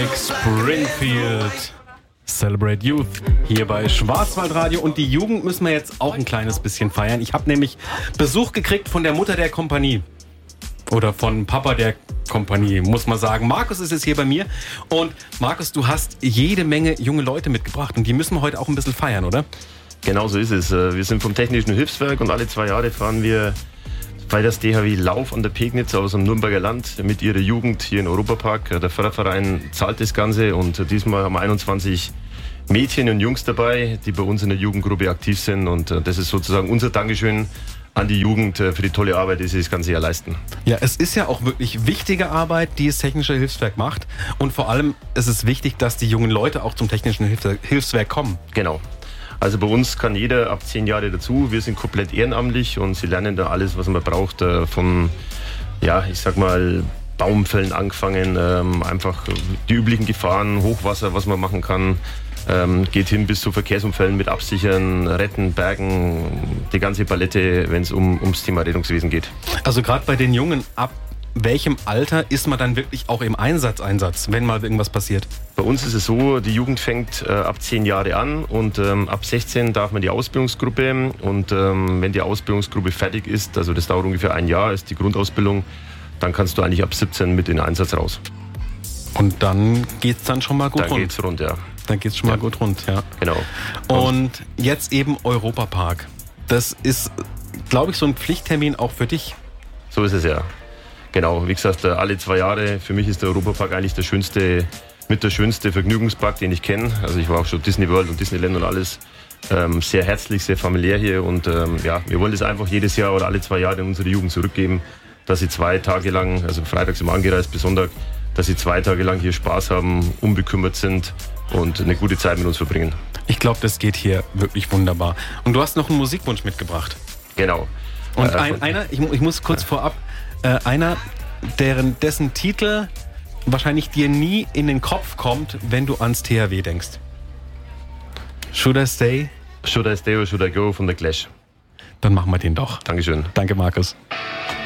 Rick Springfield. Celebrate Youth hier bei Schwarzwaldradio. Und die Jugend müssen wir jetzt auch ein kleines bisschen feiern. Ich habe nämlich Besuch gekriegt von der Mutter der Kompanie. Oder von Papa der Kompanie, muss man sagen. Markus ist jetzt hier bei mir. Und Markus, du hast jede Menge junge Leute mitgebracht. Und die müssen wir heute auch ein bisschen feiern, oder? Genau so ist es. Wir sind vom Technischen Hilfswerk und alle 2 Jahre fahren wir bei das DHW Lauf an der Pegnitz aus dem Nürnberger Land mit ihrer Jugend hier in Europapark. Der Förderverein zahlt das Ganze und diesmal haben wir 21 Mädchen und Jungs dabei, die bei uns in der Jugendgruppe aktiv sind. Und das ist sozusagen unser Dankeschön an die Jugend für die tolle Arbeit, die sie das ganze Jahr leisten. Ja, es ist ja auch wirklich wichtige Arbeit, die das Technische Hilfswerk macht. Und vor allem ist es wichtig, dass die jungen Leute auch zum Technischen Hilfswerk kommen. Genau. Also bei uns kann jeder ab 10 Jahre dazu. Wir sind komplett ehrenamtlich und sie lernen da alles, was man braucht, von, ja, ich sag mal, Baumfällen angefangen, einfach die üblichen Gefahren, Hochwasser, was man machen kann, geht hin bis zu Verkehrsunfällen mit Absichern, Retten, Bergen, die ganze Palette, wenn es ums Thema Rettungswesen geht. Also gerade bei den Jungen, ab welchem Alter ist man dann wirklich auch im Einsatz, wenn mal irgendwas passiert? Bei uns ist es so, die Jugend fängt ab 10 Jahre an und ab 16 darf man die Ausbildungsgruppe und wenn die Ausbildungsgruppe fertig ist, also das dauert ungefähr 1 Jahr, ist die Grundausbildung, dann kannst du eigentlich ab 17 mit in den Einsatz raus. Und dann geht's dann schon mal gut rund? Dann geht's rund, ja. Dann geht's schon mal gut rund, ja. Genau. Und jetzt eben Europapark. Das ist, glaube ich, so ein Pflichttermin auch für dich. So ist es ja. Genau, wie gesagt, alle 2 Jahre. Für mich ist der Europapark eigentlich der schönste Vergnügungspark, den ich kenne. Also ich war auch schon Disney World und Disneyland und alles. Sehr herzlich, sehr familiär hier und ja, wir wollen das einfach jedes Jahr oder alle 2 Jahre in unsere Jugend zurückgeben, dass sie 2 Tage lang, also freitags immer angereist bis Sonntag, dass sie 2 Tage lang hier Spaß haben, unbekümmert sind und eine gute Zeit mit uns verbringen. Ich glaube, das geht hier wirklich wunderbar. Und du hast noch einen Musikwunsch mitgebracht. Genau. Und ich muss kurz vorab, einer, dessen Titel wahrscheinlich dir nie in den Kopf kommt, wenn du ans THW denkst. Should I Stay? Should I Stay or Should I Go von The Clash. Dann machen wir den doch. Dankeschön. Danke, Markus.